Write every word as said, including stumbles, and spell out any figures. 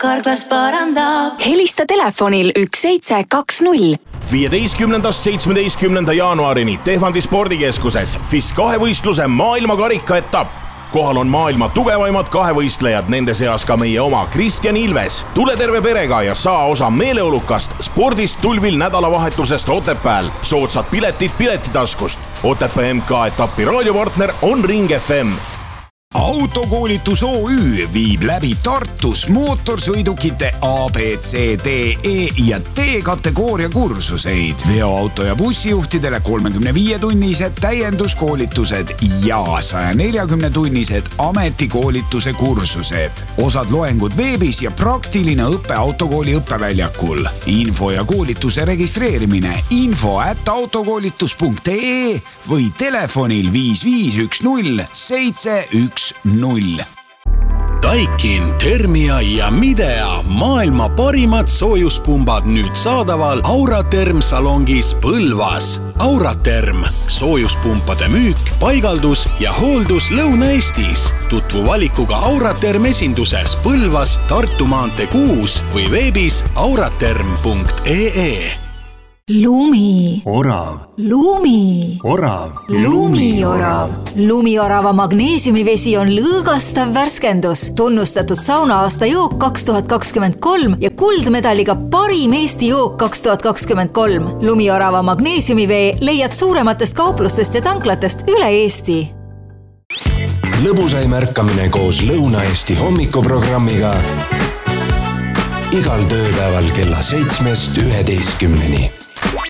Karklas parandab. Helista telefonil üks seitse kaks null. viieteistkümnendast seitsmeteistkümnenda jaanuarini Tehvandi spordikeskuses F I S kahevõistluse maailmakarika etapp. Kohal on maailma tugevaimad kahevõistlejad, nende seas ka meie oma Kristjan Ilves. Tule terve perega ja saa osa meeleolukast spordist tulvil nädalavahetusest Otepääl. Soodsad piletid Piletitaskust. Otepää M K etappi raadiopartner on Ring F M. Autokoolitus O Ü viib läbi Tartus mootorsõidukite A, B, C, D, E ja D kategooria kursuseid. Veoauto- ja bussijuhtidele kolmekümne viie tunnised täienduskoolitused ja saja neljakümne tunnised ametikoolituse kursused. Osad loengud veebis ja praktiline õppe autokooli õppeväljakul. Info ja koolituse registreerimine info at autokoolitus punkt ee või telefonil viis viis üks null seitse üks null. Daikin, Thermia ja Midea maailma parimad soojuspumbad nüüd saadaval Auraterm salongis Põlvas. Auraterm, soojuspumpade müük, paigaldus ja hooldus Lõuna-Eestis. Tutvu valikuga Auraterm esinduses Põlvas, Tartu maantee kuus või veebis auraterm punkt ee. Lumi. Orav. Lumi. Orav. Lumiorav. Lumiorava magneesiumivesi on lõõgastav värskendus, tunnustatud sauna-aasta jook kaks tuhat kakskümmend kolm ja kuldmedaliga parim Eesti jook kaks tuhat kakskümmend kolm. Lumiorava magneesiumivee leiad suurematest kauplustest ja tanklatest üle Eesti. Lõbusai märkamine koos Lõuna-Eesti hommikuprogrammiga igal tööpäeval kella seitsmest üheteistkümneni.